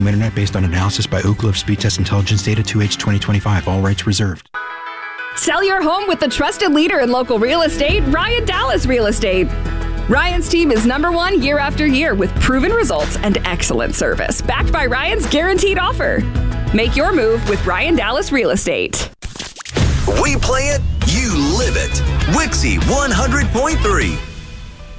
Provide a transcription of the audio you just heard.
Internet based on analysis by Ookla of Speed Test Intelligence Data 2H 2025. All rights reserved. Sell your home with the trusted leader in local real estate, Ryan Dallas Real Estate. Ryan's team is #1 year after year with proven results and excellent service, backed by Ryan's guaranteed offer. Make your move with Ryan Dallas Real Estate. We play it, you live it. Wixie 100.3.